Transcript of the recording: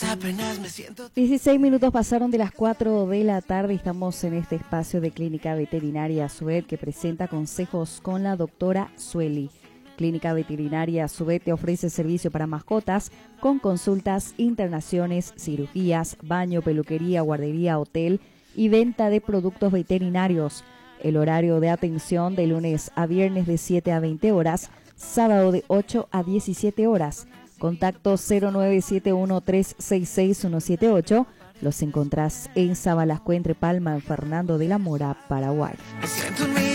16 minutos pasaron de las 4 de la tarde y estamos en este espacio de Clínica Veterinaria Suet que presenta consejos con la doctora Sueli. Clínica Veterinaria Suet te ofrece servicio para mascotas con consultas, internaciones, cirugías, baño, peluquería, guardería, hotel y venta de productos veterinarios. El horario de atención de lunes a viernes de 7 a 20 horas, sábado de 8 a 17 horas. Contacto 0971366178. Los encontrás en Sabalascue, entre Palma, en Fernando de la Mora, Paraguay.